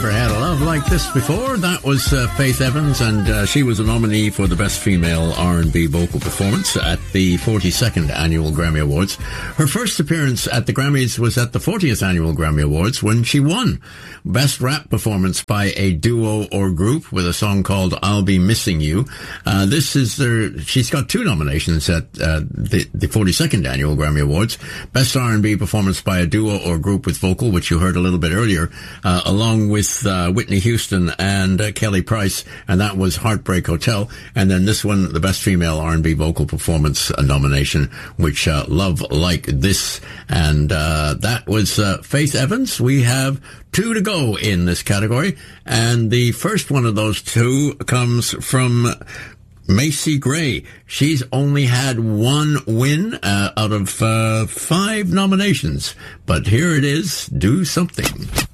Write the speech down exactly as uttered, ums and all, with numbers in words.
never had a love like this before. That was uh, Faith Evans, and uh, she was a nominee for the Best Female R and B Vocal Performance at the forty-second Annual Grammy Awards. Her first appearance at the Grammys was at the fortieth Annual Grammy Awards when she won Best Rap Performance by a Duo or Group with a song called I'll Be Missing You. Uh, this is their, she's got two nominations at uh, the, the forty-second Annual Grammy Awards. Best R and B Performance by a Duo or Group with Vocal, which you heard a little bit earlier, uh, along with uh, Whitney Houston and uh, Kelly Price, and that was Heartbreak Hotel. And then this one, the Best Female R and B Vocal Performance uh, nomination, which uh, Love Like This. And uh, that was uh, Faith Evans. We have two to go in this category, and the first one of those two comes from Macy Gray. She's only had one win uh, out of uh, five nominations, but here it is, Do Something.